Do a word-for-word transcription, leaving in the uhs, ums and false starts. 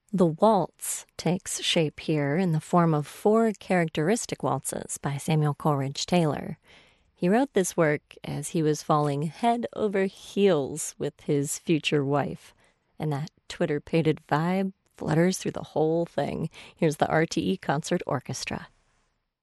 The waltz takes shape here in the form of four characteristic waltzes by Samuel Coleridge Taylor. He wrote this work as he was falling head over heels with his future wife, and that Twitter-pated vibe flutters through the whole thing. Here's the R T E Concert Orchestra.